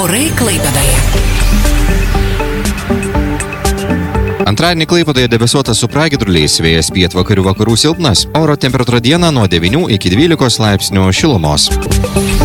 Orai Klaipėdoje. Antradienį Klaipėdoje debesuotas su pragiedruliais, vėjas pietvakarių vakarų silpnas, oro temperatūra dieną nuo 9 iki 12 laipsnių šilumos.